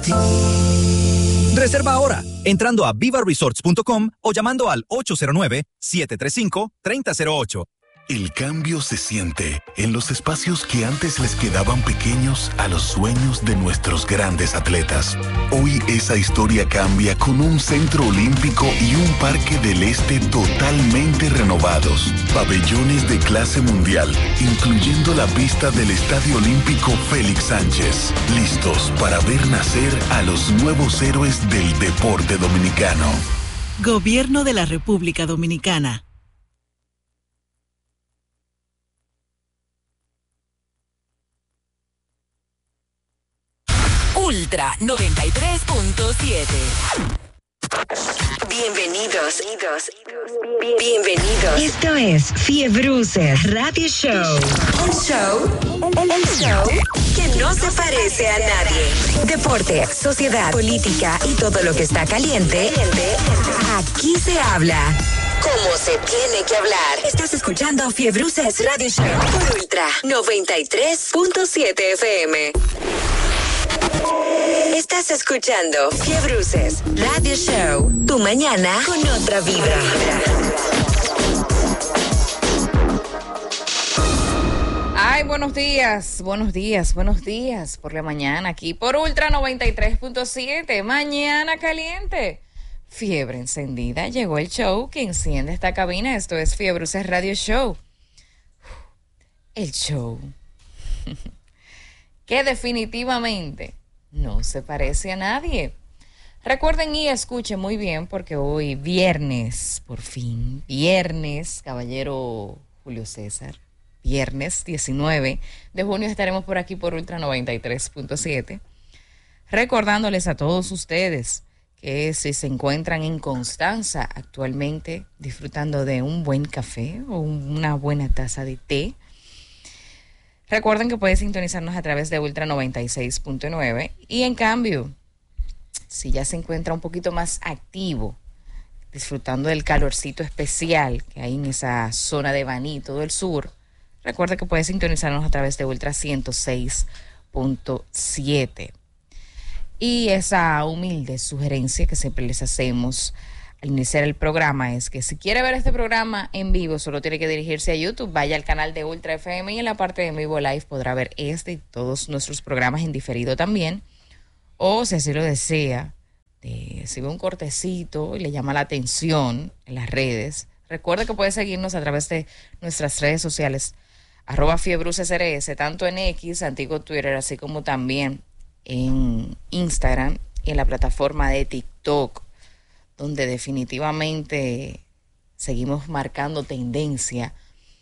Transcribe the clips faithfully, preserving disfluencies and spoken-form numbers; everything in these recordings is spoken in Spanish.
ti. Reserva ahora, entrando a viva resorts punto com o llamando al ocho cero nueve, siete tres cinco, tres cero cero ocho. El cambio se siente en los espacios que antes les quedaban pequeños a los sueños de nuestros grandes atletas. Hoy esa historia cambia con un centro olímpico y un parque del este totalmente renovados. Pabellones de clase mundial, incluyendo la pista del Estadio Olímpico Félix Sánchez. Listos para ver nacer a los nuevos héroes del deporte dominicano. Gobierno de la República Dominicana. Ultra noventa y tres punto siete. Bienvenidos. Bienvenidos. Esto es Fiebruces Radio Show. Un show, un show que no se parece a nadie. Deporte, sociedad, política y todo lo que está caliente. Aquí se habla como se tiene que hablar. Estás escuchando Fiebruces Radio Show por Ultra noventa y tres punto siete F M. Estás escuchando Fiebruces Radio Show. Tu mañana con otra vibra. Ay, buenos días, buenos días, buenos días por la mañana aquí por Ultra noventa y tres punto siete. Mañana caliente. Fiebre encendida. Llegó el show que enciende esta cabina. Esto es Fiebruces Radio Show. El show que definitivamente no se parece a nadie. Recuerden y escuchen muy bien porque hoy viernes, por fin, viernes, caballero Julio César, viernes diecinueve de junio estaremos por aquí por Ultra noventa y tres punto siete. Recordándoles a todos ustedes que si se encuentran en Constanza actualmente disfrutando de un buen café o una buena taza de té, recuerden que pueden sintonizarnos a través de Ultra noventa y seis punto nueve y en cambio, si ya se encuentra un poquito más activo, disfrutando del calorcito especial que hay en esa zona de Baní, todo el sur, recuerden que pueden sintonizarnos a través de Ultra ciento seis punto siete. Y esa humilde sugerencia que siempre les hacemos al iniciar el programa es que si quiere ver este programa en vivo, solo tiene que dirigirse a YouTube, vaya al canal de Ultra F M y en la parte de en vivo live podrá ver este y todos nuestros programas en diferido también. O si así lo desea, de, si ve un cortecito y le llama la atención en las redes, recuerde que puede seguirnos a través de nuestras redes sociales, arroba fiebrucesrs, tanto en X, antiguo Twitter, así como también en Instagram y en la plataforma de TikTok, donde definitivamente seguimos marcando tendencia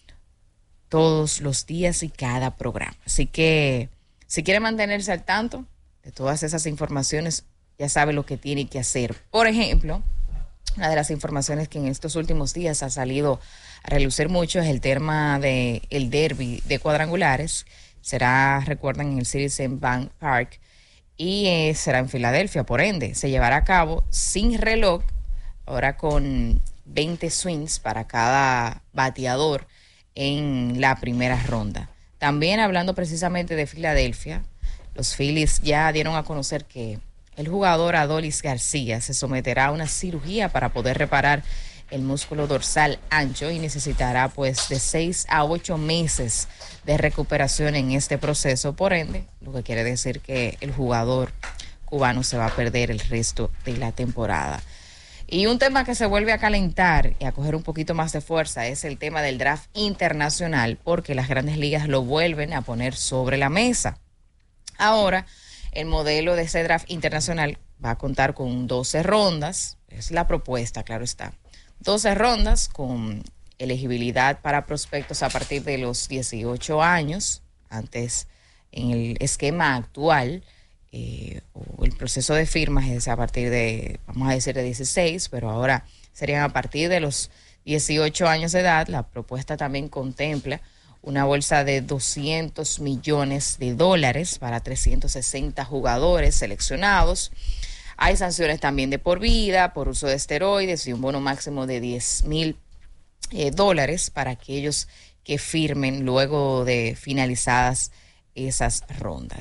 todos los días y cada programa. Así que si quiere mantenerse al tanto de todas esas informaciones, ya sabe lo que tiene que hacer. Por ejemplo, una de las informaciones que en estos últimos días ha salido a relucir mucho es el tema del el derby de cuadrangulares. Será, recuerdan, en el Citizens Bank Park y eh, será en Filadelfia. Por ende, se llevará a cabo sin reloj, ahora con veinte swings para cada bateador en la primera ronda. También hablando precisamente de Filadelfia, los Phillies ya dieron a conocer que el jugador Adolis García se someterá a una cirugía para poder reparar el músculo dorsal ancho y necesitará pues de seis a ocho meses de recuperación en este proceso. Por ende, lo que quiere decir que el jugador cubano se va a perder el resto de la temporada. Y un tema que se vuelve a calentar y a coger un poquito más de fuerza es el tema del draft internacional, porque las grandes ligas lo vuelven a poner sobre la mesa. Ahora, el modelo de ese draft internacional va a contar con doce rondas, es la propuesta, claro está. doce rondas con elegibilidad para prospectos a partir de los dieciocho años. Antes, en el esquema actual, eh, o el proceso de firmas es a partir de, vamos a decir, de dieciséis, pero ahora serían a partir de los dieciocho años de edad. La propuesta también contempla una bolsa de doscientos millones de dólares para trescientos sesenta jugadores seleccionados. Hay sanciones también de por vida, por uso de esteroides y un bono máximo de diez mil eh, dólares para aquellos que firmen luego de finalizadas esas rondas.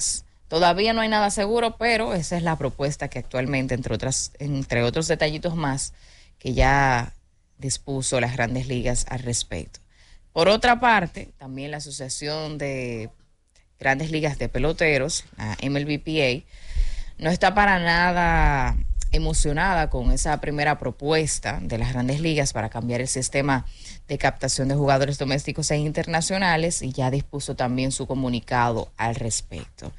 Todavía no hay nada seguro, pero esa es la propuesta que actualmente, entre otras, entre otros detallitos más, que ya dispuso las Grandes Ligas al respecto. Por otra parte, también la Asociación de Grandes Ligas de Peloteros, la M L B P A, no está para nada emocionada con esa primera propuesta de las Grandes Ligas para cambiar el sistema de captación de jugadores domésticos e internacionales, y ya dispuso también su comunicado al respecto.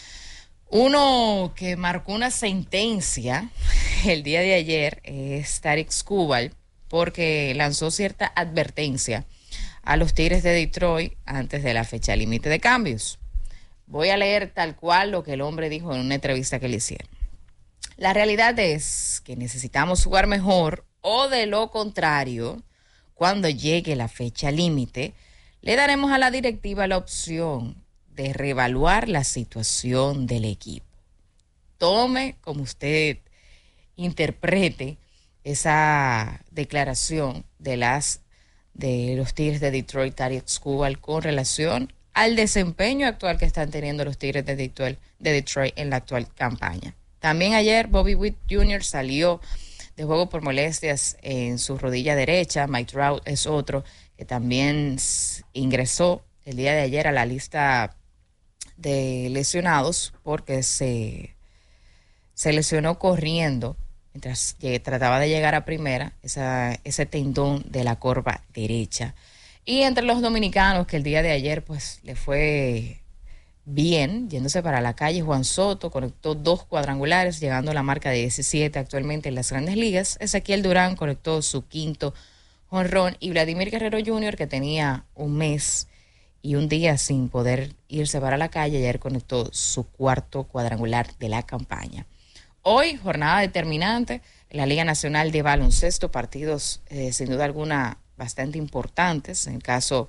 Uno que marcó una sentencia el día de ayer es Tarik Skubal, porque lanzó cierta advertencia a los Tigres de Detroit antes de la fecha límite de cambios. Voy a leer tal cual lo que el hombre dijo en una entrevista que le hicieron. La realidad es que necesitamos jugar mejor, o de lo contrario, cuando llegue la fecha límite, le daremos a la directiva la opción de reevaluar la situación del equipo. Tome como usted interprete esa declaración de las de los Tigres de Detroit, Tarik Skubal, con relación al desempeño actual que están teniendo los Tigres de Detroit, de Detroit en la actual campaña. También ayer Bobby Witt junior salió de juego por molestias en su rodilla derecha. Mike Trout es otro que también ingresó el día de ayer a la lista de lesionados porque se, se lesionó corriendo mientras que trataba de llegar a primera, esa, ese tendón de la corva derecha. Y entre los dominicanos que el día de ayer pues le fue bien, yéndose para la calle, Juan Soto conectó dos cuadrangulares, llegando a la marca de diecisiete actualmente en las Grandes Ligas. Ezequiel Durán conectó su quinto jonrón, y Vladimir Guerrero junior, que tenía un mes y un día sin poder irse para la calle, ayer conectó su cuarto cuadrangular de la campaña. Hoy, jornada determinante en la Liga Nacional de Baloncesto, partidos eh, sin duda alguna bastante importantes, en el caso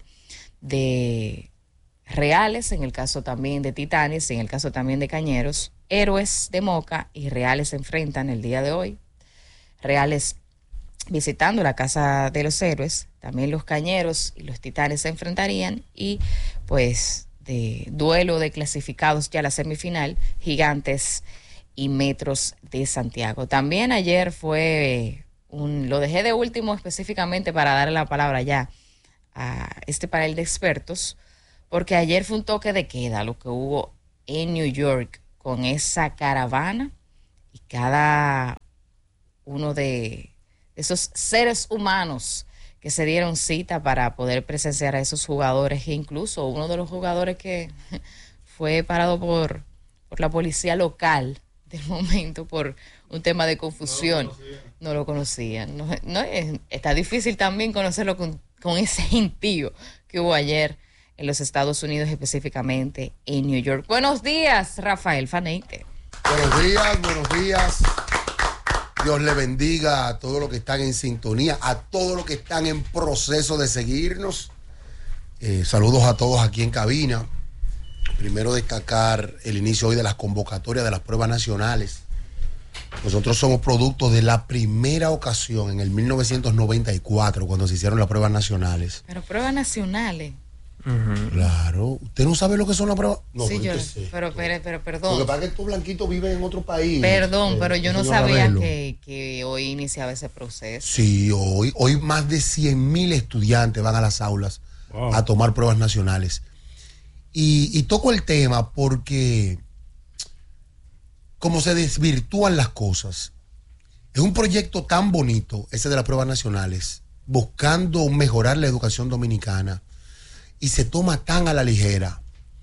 de Reales, en el caso también de Titanes, en el caso también de Cañeros. Héroes de Moca y Reales se enfrentan el día de hoy. Reales visitando la casa de los Héroes, también los Cañeros y los Titanes se enfrentarían, y pues de duelo de clasificados ya a la semifinal, Gigantes y Metros de Santiago. También ayer fue un, lo dejé de último específicamente para darle la palabra ya a este panel de expertos, porque ayer fue un toque de queda lo que hubo en New York con esa caravana, y cada uno de esos seres humanos que se dieron cita para poder presenciar a esos jugadores, e incluso uno de los jugadores que fue parado por, por la policía local del momento por un tema de confusión. No lo conocían. No, no, es, está difícil también conocerlo con, con ese gentío que hubo ayer en los Estados Unidos, específicamente en New York. Buenos días, Rafael Faneite. Buenos días, buenos días. Dios le bendiga a todos los que están en sintonía, a todos los que están en proceso de seguirnos. Eh, saludos a todos aquí en cabina. Primero destacar el inicio hoy de las convocatorias de las pruebas nacionales. Nosotros somos producto de la primera ocasión en el mil novecientos noventa y cuatro, cuando se hicieron las pruebas nacionales. Pero pruebas nacionales. Uh-huh. Claro. ¿Usted no sabe lo que son las pruebas? No, sí, pero yo, sé. pero, pero, pero perdón. Lo que pasa es que estos blanquitos viven en otro país. Perdón, eh, pero yo no sabía que, que hoy iniciaba ese proceso. Sí, hoy, hoy más de cien mil estudiantes van a las aulas wow. a tomar pruebas nacionales. Y, y toco el tema porque como se desvirtúan las cosas, es un proyecto tan bonito ese de las pruebas nacionales, buscando mejorar la educación dominicana, y se toma tan a la ligera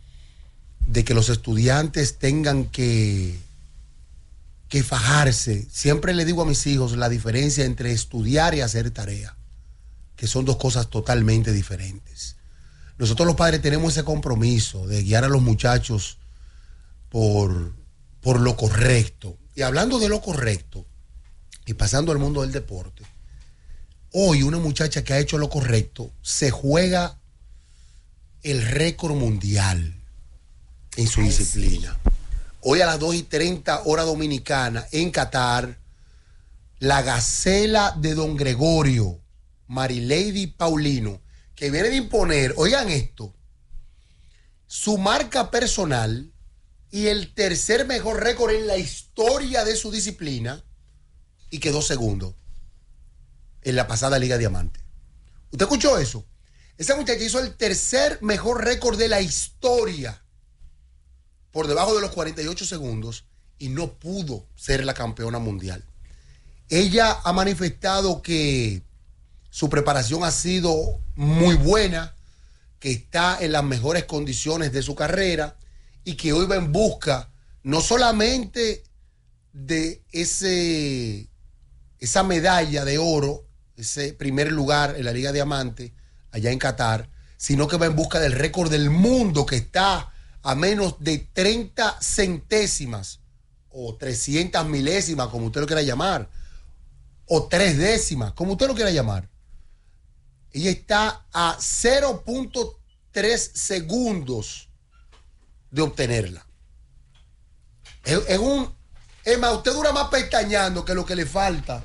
de que los estudiantes tengan que, que fajarse. Siempre le digo a mis hijos la diferencia entre estudiar y hacer tarea, que son dos cosas totalmente diferentes. Nosotros los padres tenemos ese compromiso de guiar a los muchachos por, por lo correcto. Y hablando de lo correcto, y pasando al mundo del deporte, hoy una muchacha que ha hecho lo correcto se juega el récord mundial en su Ay, disciplina. Sí. Hoy a las dos y treinta hora dominicana en Qatar, la gacela de Don Gregorio, Marilady Paulino, que viene de imponer, oigan esto, su marca personal y el tercer mejor récord en la historia de su disciplina y quedó segundo en la pasada Liga Diamante. ¿Usted escuchó eso? Esa muchacha hizo el tercer mejor récord de la historia por debajo de los cuarenta y ocho segundos y no pudo ser la campeona mundial. Ella ha manifestado que su preparación ha sido muy buena, que está en las mejores condiciones de su carrera y que hoy va en busca no solamente de ese, esa medalla de oro, ese primer lugar en la Liga Diamante allá en Qatar, sino que va en busca del récord del mundo que está a menos de treinta centésimas o trescientas milésimas, como usted lo quiera llamar, o tres décimas, como usted lo quiera llamar. Ella está a cero punto tres segundos de obtenerla. Es, es un... Es más, usted dura más pestañando que lo que le falta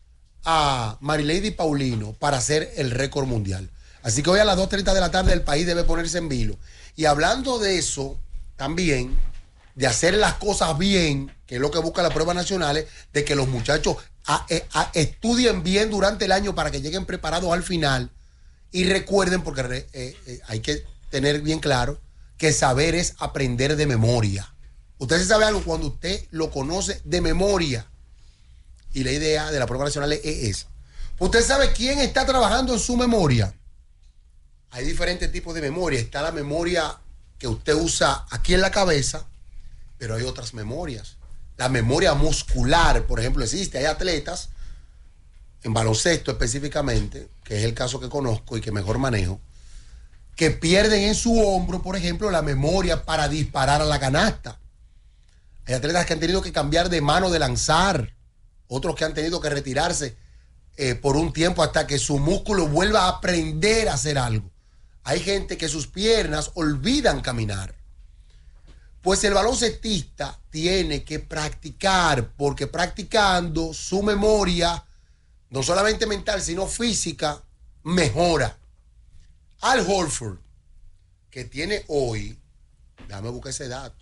a Marilady Paulino para hacer el récord mundial. Así que hoy a las dos treinta de la tarde el país debe ponerse en vilo. Y hablando de eso, también, de hacer las cosas bien, que es lo que buscan las pruebas nacionales, de que los muchachos a, a, estudien bien durante el año para que lleguen preparados al final. Y recuerden, porque eh, eh, hay que tener bien claro, que saber es aprender de memoria. Usted se sabe algo cuando usted lo conoce de memoria. Y la idea de la prueba nacional es esa. Usted sabe quién está trabajando en su memoria. Hay diferentes tipos de memoria. Está la memoria que usted usa aquí en la cabeza, pero hay otras memorias. La memoria muscular, por ejemplo, existe. Hay atletas, en baloncesto específicamente, que es el caso que conozco y que mejor manejo, que pierden en su hombro, por ejemplo, la memoria para disparar a la canasta. Hay atletas que han tenido que cambiar de mano de lanzar, otros que han tenido que retirarse eh, por un tiempo hasta que su músculo vuelva a aprender a hacer algo. Hay gente que sus piernas olvidan caminar. Pues el baloncestista tiene que practicar, porque practicando su memoria, no solamente mental, sino física, mejora. Al Horford, que tiene hoy, déjame buscar ese dato,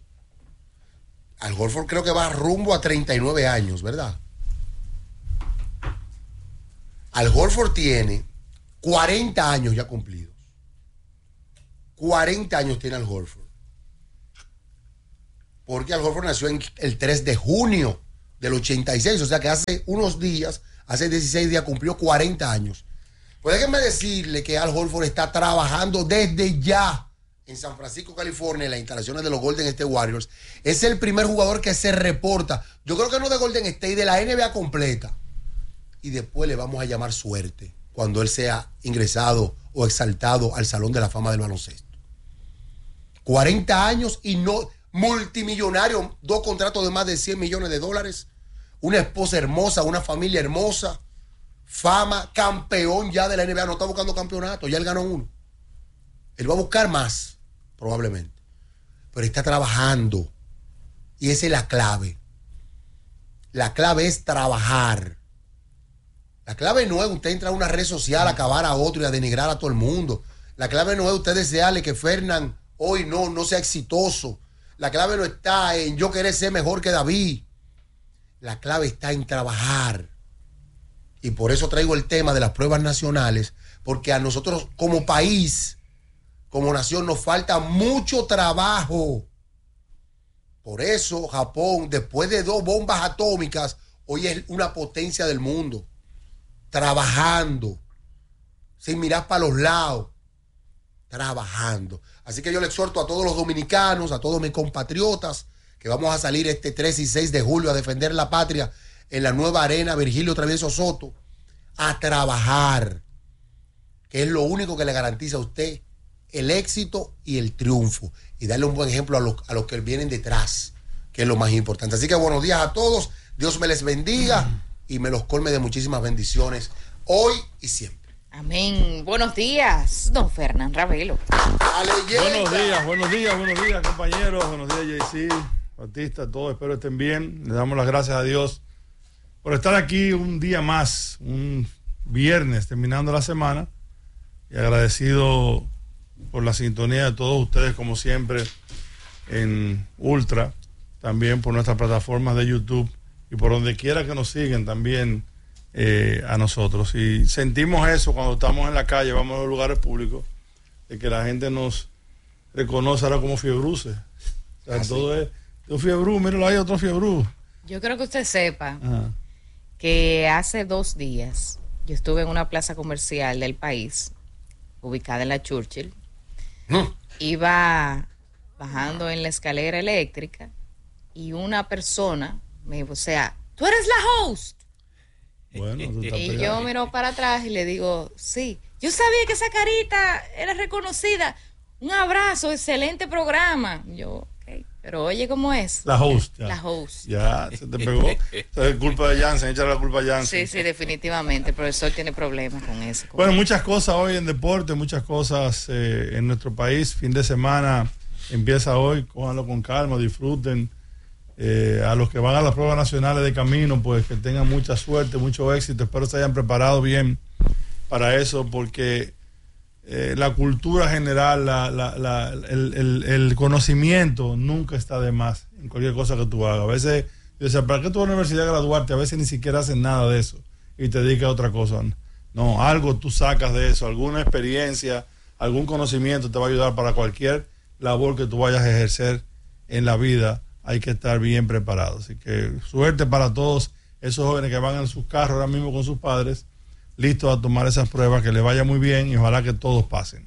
Al Horford creo que va rumbo a treinta y nueve años, ¿verdad? Al Horford tiene cuarenta años ya cumplidos. cuarenta años tiene Al Horford. Porque Al Horford nació en el tres de junio del ochenta y seis, o sea que hace unos días, hace dieciséis días cumplió cuarenta años. Pues déjenme decirle que Al Horford está trabajando desde ya en San Francisco, California, en las instalaciones de los Golden State Warriors. Es el primer jugador que se reporta, yo creo que no de Golden State, de la N B A completa. Y después le vamos a llamar suerte cuando él sea ingresado o exaltado al Salón de la Fama del Baloncesto. cuarenta años y no multimillonario, dos contratos de más de cien millones de dólares, una esposa hermosa, una familia hermosa, fama, campeón ya de la N B A, no está buscando campeonato, ya él ganó uno. Él va a buscar más, probablemente, pero está trabajando y esa es la clave. La clave es trabajar. La clave no es usted entrar a una red social, a acabar a otro y a denigrar a todo el mundo. La clave no es usted desearle que Fernán hoy no, no sea exitoso. La clave no está en yo querer ser mejor que David. La clave está en trabajar. Y por eso traigo el tema de las pruebas nacionales, porque a nosotros como país, como nación, nos falta mucho trabajo. Por eso Japón, después de dos bombas atómicas, hoy es una potencia del mundo. Trabajando, sin mirar para los lados, trabajando. Así que yo le exhorto a todos los dominicanos, a todos mis compatriotas, que vamos a salir este tres y seis de julio a defender la patria en la nueva arena Virgilio Travieso Soto, a trabajar, que es lo único que le garantiza a usted el éxito y el triunfo, y darle un buen ejemplo a los, a los que vienen detrás, que es lo más importante. Así que buenos días a todos, Dios me les bendiga y me los colme de muchísimas bendiciones hoy y siempre. Amén. Buenos días, don Fernán Ravelo. Buenos días, buenos días, buenos días, compañeros. Buenos días, J C, Batista, todos. Espero estén bien. Le damos las gracias a Dios por estar aquí un día más, un viernes, terminando la semana. Y agradecido por la sintonía de todos ustedes, como siempre, en Ultra, también por nuestras plataformas de YouTube y por donde quiera que nos siguen también eh, a nosotros. Y sentimos eso cuando estamos en la calle, vamos a los lugares públicos, de que la gente nos reconoce ahora como Fiebruce. O sea, todo es, un Fiebru, míralo, hay otro Fiebru. Yo creo que usted sepa Ajá. que hace dos días yo estuve en una plaza comercial del país, ubicada en la Churchill. No. Iba bajando en la escalera eléctrica y una persona me dijo, o sea, tú eres la host. Bueno, tú estás Y pegado. yo miro para atrás y le digo, sí, yo sabía que esa carita era reconocida. Un abrazo, excelente programa. Yo, ok, pero oye cómo es. La host. Ya. La host. Ya, se te pegó. Eso es culpa de Jansen, échale la culpa a Jansen. Sí, sí, definitivamente. El profesor tiene problemas con eso. con Bueno, eso. muchas cosas hoy en deporte, muchas cosas eh, en nuestro país. Fin de semana empieza hoy, cójanlo con calma, disfruten. Eh, a los que van a las pruebas nacionales de camino, pues que tengan mucha suerte, mucho éxito. Espero se hayan preparado bien para eso, porque eh, la cultura general, la, la, la, el, el, el conocimiento nunca está de más en cualquier cosa que tú hagas. A veces, yo decía, ¿para qué tú vas a la universidad a graduarte? A veces ni siquiera hacen nada de eso y te dedicas a otra cosa. No, algo tú sacas de eso, alguna experiencia, algún conocimiento te va a ayudar para cualquier labor que tú vayas a ejercer en la vida. Hay que estar bien preparado. Así que suerte para todos esos jóvenes que van en sus carros ahora mismo con sus padres, listos a tomar esas pruebas, que les vaya muy bien y ojalá que todos pasen.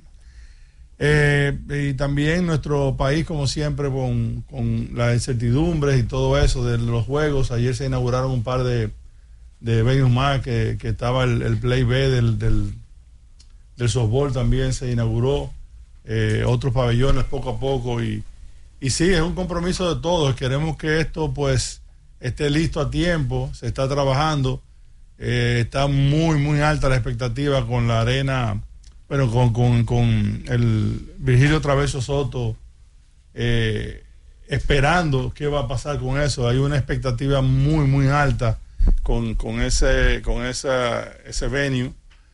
Eh, y también nuestro país, como siempre, con, con las incertidumbres y todo eso de los juegos. Ayer se inauguraron un par de, de venues más, que, que estaba el, el Play B del, del, del softball, también se inauguró. Eh, otros pabellones poco a poco y Y sí, es un compromiso de todos. Queremos que esto pues esté listo a tiempo. Se está trabajando. Eh, está muy, muy alta la expectativa con la arena, bueno, con, con, con el Virgilio Traverso Soto, eh, esperando qué va a pasar con eso. Hay una expectativa muy, muy alta con, con ese, con esa, ese venue.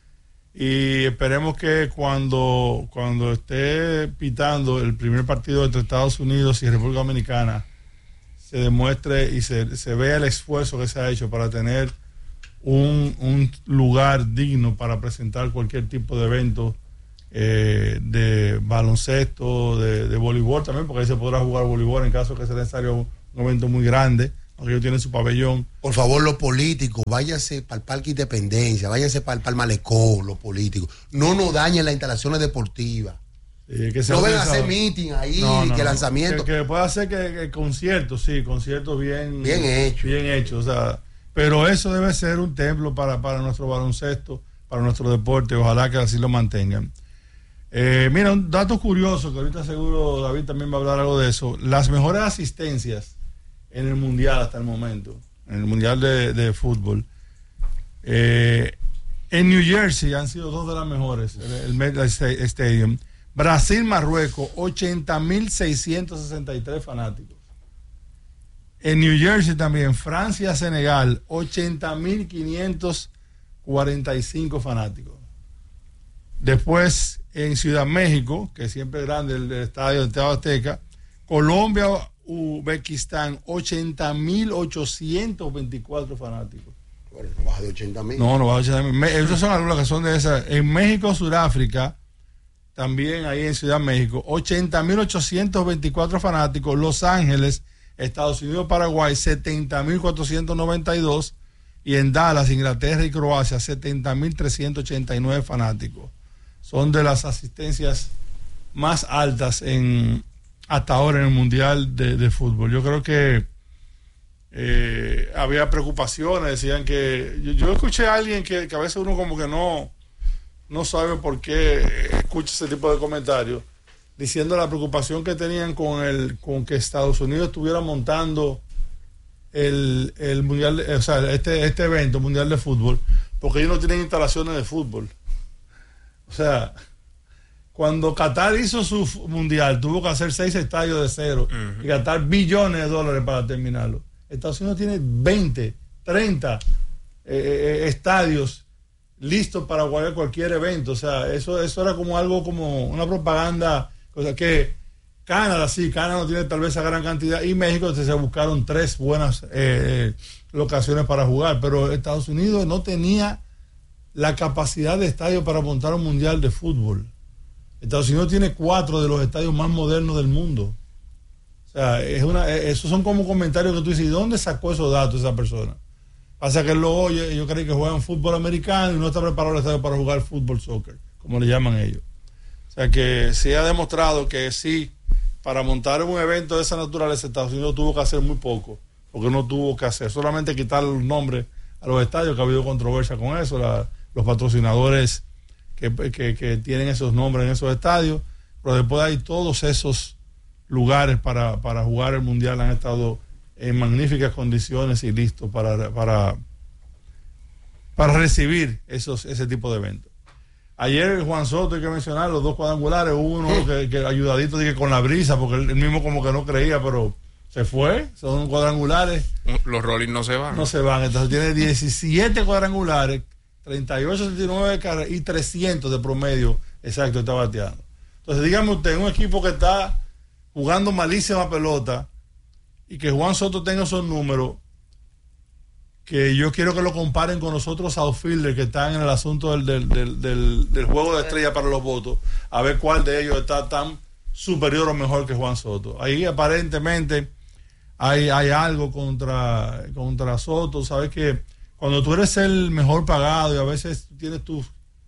Y esperemos que cuando, cuando esté pitando el primer partido entre Estados Unidos y República Dominicana se demuestre y se, se vea el esfuerzo que se ha hecho para tener un, un lugar digno para presentar cualquier tipo de evento eh, de baloncesto, de, de voleibol también, porque ahí se podrá jugar voleibol en caso que sea necesario un evento muy grande, aunque ellos tienen su pabellón. Por favor, los políticos, váyanse para el Parque Independencia, váyanse para el, para el Malecón, los políticos. No nos dañen las instalaciones deportivas. Eh, que no ven a hacer meeting ahí, no, no, que no. lanzamiento. Que, que pueda hacer que, que conciertos, sí, conciertos bien, bien hechos. Bien hechos, o sea, pero eso debe ser un templo para, para nuestro baloncesto, para nuestro deporte, ojalá que así lo mantengan. Eh, mira, un dato curioso, que ahorita seguro David también va a hablar algo de eso. Las mejores asistencias en el mundial hasta el momento, en el mundial de, de fútbol, eh, en New Jersey han sido dos de las mejores, el, el MetLife Stadium. Brasil, Marruecos, ochenta mil seiscientos sesenta y tres fanáticos. En New Jersey también, Francia, Senegal, ochenta mil quinientos cuarenta y cinco fanáticos. Después, en Ciudad México, que siempre es grande el, el estadio del Estadio Azteca, Colombia, Uzbekistán, ochenta mil ochocientos veinticuatro fanáticos. Bueno, no baja de ochenta mil. No, no baja de ochenta mil. Esas son algunas que son de esas. En México, Sudáfrica, también ahí en Ciudad México, ochenta mil ochocientos veinticuatro fanáticos. Los Ángeles, Estados Unidos, Paraguay, setenta mil cuatrocientos noventa y dos. Y en Dallas, Inglaterra y Croacia, setenta mil trescientos ochenta y nueve fanáticos. Son de las asistencias más altas en hasta ahora en el Mundial de, de Fútbol. Yo creo que eh, había preocupaciones, decían que... Yo, yo escuché a alguien que, que a veces uno como que no, no sabe por qué escucha ese tipo de comentarios, diciendo la preocupación que tenían con, el, con que Estados Unidos estuviera montando el, el Mundial, de, o sea, este, este evento, Mundial de Fútbol, porque ellos no tienen instalaciones de fútbol. O sea... Cuando Qatar hizo su mundial, tuvo que hacer seis estadios de cero uh-huh. y gastar billones de dólares para terminarlo. Estados Unidos tiene veinte, treinta eh, eh, estadios listos para jugar cualquier evento. O sea, eso, eso era como algo como una propaganda, cosa que Canadá, sí, Canadá no tiene tal vez esa gran cantidad. Y México se buscaron tres buenas eh, locaciones para jugar. Pero Estados Unidos no tenía la capacidad de estadio para montar un mundial de fútbol. Estados Unidos tiene cuatro de los estadios más modernos del mundo. O sea, es una, esos son como comentarios que tú dices, ¿y dónde sacó esos datos esa persona? Pasa que él lo oye, yo creo que juegan fútbol americano y no está preparado el estadio para jugar fútbol soccer, como le llaman ellos. O sea que se ha demostrado que sí, para montar un evento de esa naturaleza, Estados Unidos tuvo que hacer muy poco, porque no tuvo que hacer, solamente quitar los nombres a los estadios, que ha habido controversia con eso, la, los patrocinadores que, que, que tienen esos nombres en esos estadios, pero después hay todos esos lugares para, para jugar el mundial, han estado en magníficas condiciones y listos para, para, para recibir esos, ese tipo de eventos. Ayer Juan Soto, hay que mencionar, los dos cuadrangulares, hubo uno que, que ayudadito dije, con la brisa, porque él, él mismo como que no creía, pero se fue, son cuadrangulares. Los Rollins no se van. No se van, entonces tiene diecisiete cuadrangulares, treinta y ocho, sesenta y nueve carreras y trescientos de promedio exacto está bateando. Entonces dígame usted, un equipo que está jugando malísima pelota y que Juan Soto tenga esos números, que yo quiero que lo comparen con los otros outfielders que están en el asunto del, del, del, del, del juego de estrella para los votos, a ver cuál de ellos está tan superior o mejor que Juan Soto. Ahí aparentemente hay, hay algo contra, contra Soto. Sabes que cuando tú eres el mejor pagado y a veces tienes tus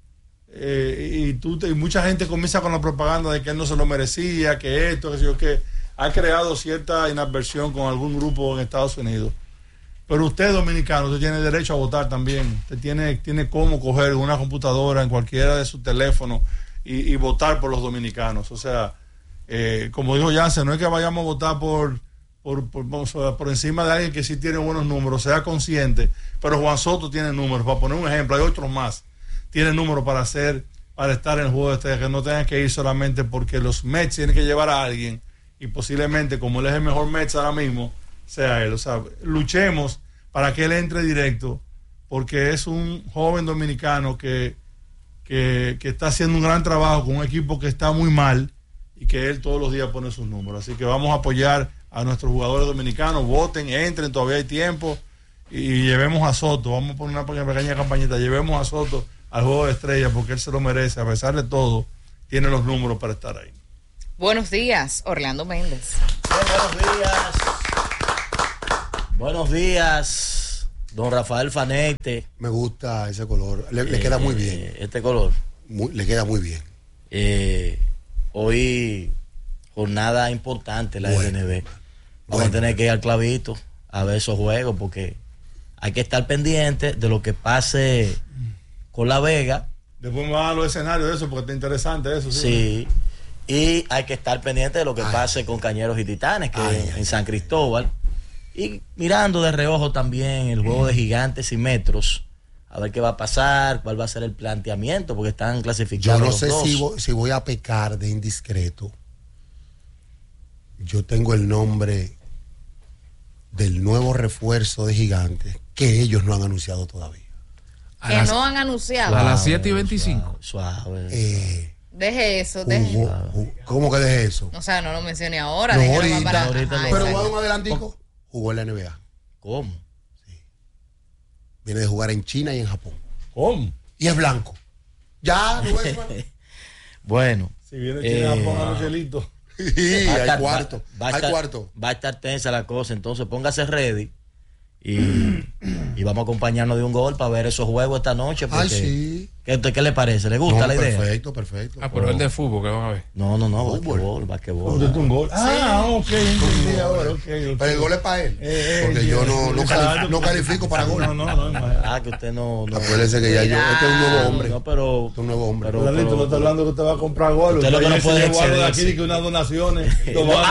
eh, y, tú te, y mucha gente comienza con la propaganda de que él no se lo merecía, que esto, que yo que ha creado cierta inadversión con algún grupo en Estados Unidos. Pero usted, dominicano, usted tiene derecho a votar también. Usted tiene, tiene cómo coger una computadora en cualquiera de sus teléfonos y, y votar por los dominicanos. O sea, eh, como dijo Jansen, no es que vayamos a votar por, por, por, por, por encima de alguien que sí tiene buenos números, sea consciente. Pero Juan Soto tiene números. Para poner un ejemplo, hay otros más. Tiene números para hacer, para estar en el juego de estrellas, que no tengan que ir solamente porque los Mets tienen que llevar a alguien y posiblemente, como él es el mejor Mets ahora mismo, sea él. O sea, luchemos para que él entre directo, porque es un joven dominicano que, que, que está haciendo un gran trabajo con un equipo que está muy mal y que él todos los días pone sus números. Así que vamos a apoyar a nuestros jugadores dominicanos, voten, entren, todavía hay tiempo, y llevemos a Soto, vamos a poner una pequeña campañita, llevemos a Soto al juego de estrellas porque él se lo merece, a pesar de todo, tiene los números para estar ahí. Buenos días, Orlando Méndez. Buenos días. Buenos días, don Rafael Fanete. Me gusta ese color, le, le eh, queda muy bien. Este color. Muy, le queda muy bien. Eh, hoy, jornada importante la bueno, L N B. Vamos bueno. a tener que ir al clavito a ver esos juegos porque hay que estar pendiente de lo que pase con La Vega. Después me van a los escenarios de eso porque está interesante eso. Sí. Sí. Y hay que estar pendiente de lo que ay. pase con Cañeros y Titanes, que ay, en ay, San Cristóbal. Y mirando de reojo también el juego de Gigantes y Metros, a ver qué va a pasar, cuál va a ser el planteamiento, porque están clasificados. Yo no los sé dos. Si, voy, si voy a pecar de indiscreto. Yo tengo el nombre del nuevo refuerzo de Gigantes que ellos no han anunciado todavía. Que las, no han anunciado. Suave, a las siete y veinticinco. Suave. suave. Eh, Deje eso, deje jugó, jugó, ¿Cómo que deje eso? O sea, no lo mencioné ahora. No, ahorita, para, ahorita ajá, pero va un adelantico. Jugó en la N B A. ¿Cómo? Sí. Viene de jugar en China y en Japón. ¿Cómo? Y es blanco. Ya, no es bueno. Si viene China y eh, Japón a los chelitos. Sí, hay estar, cuarto. Va, va hay estar, cuarto. Va a estar tensa la cosa. Entonces póngase ready. Y, y vamos a acompañarnos de un gol para ver esos juegos esta noche. Ay, sí. ¿Qué, ¿Qué le parece? ¿Le gusta no, la idea? Perfecto, perfecto. Ah, pero oh. el de fútbol, ¿qué van a ver? No, no, no, basquetbol, basquetbol. ¿Usted un gol? Ah, ok, entendí ahora, ok. Pero el gol es para él. Eh, porque eh, yo no, no, califico, no califico para gol. No, no, no. Ah, que usted no. no Acuérdese que ya yo. Este es un nuevo hombre. No, pero. Este es un nuevo hombre. Pero, pero, pero, lo está hablando que usted va a comprar gol. Usted lo que no puede exceder. De aquí que unas donaciones. No, no,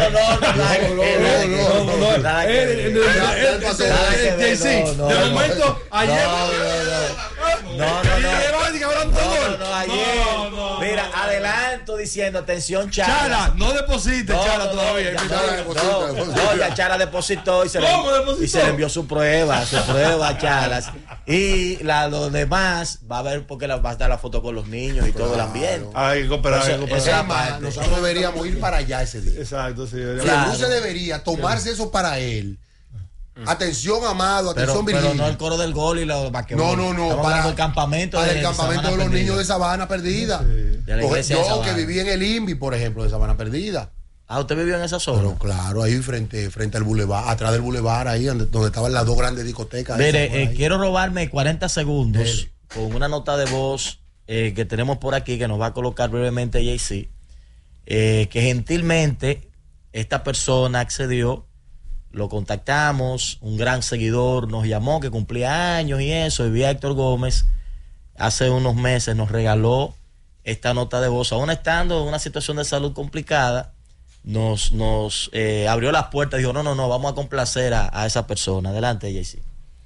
no, no. De momento, ayer. No, no, no. No, no, no, ayer. Mira, adelanto diciendo, atención, Chala. Chala, no deposite, No, Chala, no, todavía. ya, Chala no, deposita, no, deposita. no, ya Chala depositó y se, le, ¿Cómo depositó? y se le envió su prueba, su prueba a Chalas. Y la, los demás va a ver porque la, va a estar la foto con los niños y todo el ambiente. Hay que cooperar, hay que Entonces, cooperar. esa Es más, parte. nosotros deberíamos ir para allá ese día. Exacto, sí. debería- Claro. Claro. se debería tomarse eso para él. Atención, amado, Pero, atención, pero Virginia. no el coro del gol y los basquetbol. No, no, no. Estamos Para hablando del campamento para de, el campamento de, Sabana los Perdida. niños de Sabana Perdida. De la Coge- iglesia de yo Sabana. que viví en el INVI, por ejemplo, de Sabana Perdida. Ah, ¿usted vivió en esa zona? Pero claro, ahí frente, frente al bulevar, atrás del bulevar, ahí donde, donde estaban las dos grandes discotecas. esas por Mire, eh, ahí. quiero robarme cuarenta segundos Dele. con una nota de voz eh, que tenemos por aquí que nos va a colocar brevemente Jay-Z. Eh, que gentilmente esta persona accedió, lo contactamos, un gran seguidor nos llamó que cumplía años y eso, y vía Héctor Gómez, hace unos meses nos regaló esta nota de voz, aún estando en una situación de salud complicada, nos, nos eh, abrió las puertas y dijo, no, no, no, vamos a complacer a, a esa persona. Adelante, Jay-Z.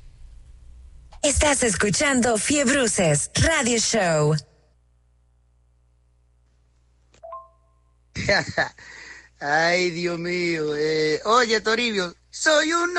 Estás escuchando Fiebruces Radio Show. Ay, Dios mío. Eh, oye, Toribio, soy un